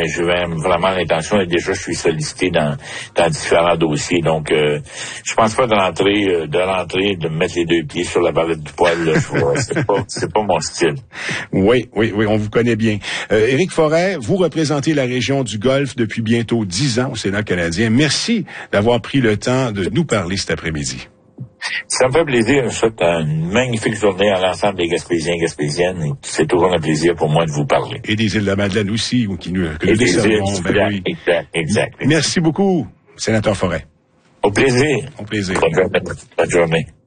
j'ai vraiment l'intention, et déjà je suis sollicité dans différents dossiers. Donc, je pense pas de rentrer, de me mettre les deux pieds sur la palette du poil. Là, c'est pas mon style. Oui, on vous connaît bien. Éric Forêt, vous représentez la région du Golfe depuis bientôt 10 ans au Sénat canadien. Merci d'avoir pris le temps de nous parler cet après-midi. Ça me fait plaisir. Je souhaite une magnifique journée à l'ensemble des Gaspésiens et Gaspésiennes. C'est toujours un plaisir pour moi de vous parler. Et des îles de la Madeleine aussi, que nous desservons. Exact. Merci beaucoup, sénateur Forêt. Au plaisir. Au plaisir. Bonne journée.